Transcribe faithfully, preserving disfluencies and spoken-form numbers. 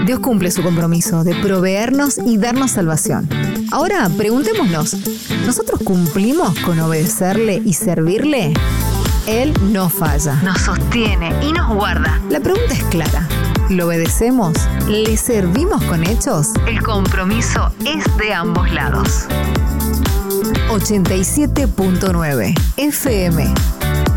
Dios cumple su compromiso de proveernos y darnos salvación. Ahora, preguntémonos, ¿nosotros cumplimos con obedecerle y servirle? Él no falla, nos sostiene y nos guarda. La pregunta es clara. ¿Lo obedecemos? ¿Le servimos con hechos? El compromiso es de ambos lados. ochenta y siete punto nueve F M